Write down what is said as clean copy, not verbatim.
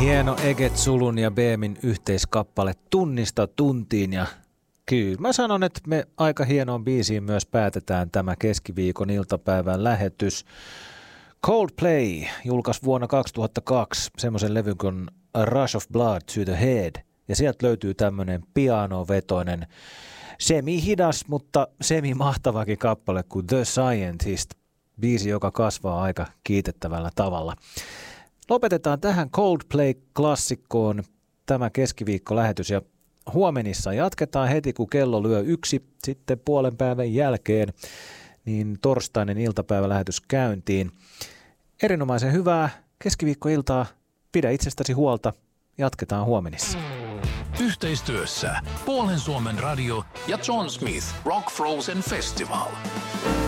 Hieno Eget Sulun ja Beemin yhteiskappale Tunnista tuntiin, ja kyllä mä sanon, että me aika hienoon biisiin myös päätetään tämä keskiviikon iltapäivän lähetys. Coldplay julkaisi vuonna 2002 semmoisen levyn kuin Rush of Blood to the Head, ja sieltä löytyy tämmöinen pianovetoinen, semi-hidas, mutta semi-mahtavakin kappale kuin The Scientist, biisi, joka kasvaa aika kiitettävällä tavalla. Lopetetaan tähän Coldplay-klassikkoon tämä keskiviikkolähetys, ja huomenissa jatketaan heti, kun kello lyö 1, sitten puolen päivän jälkeen, niin torstainen iltapäivälähetys käyntiin. Erinomaisen hyvää keskiviikkoiltaa, pidä itsestäsi huolta, jatketaan huomenissa. Yhteistyössä Puolen Suomen radio ja John Smith Rock Frozen Festival.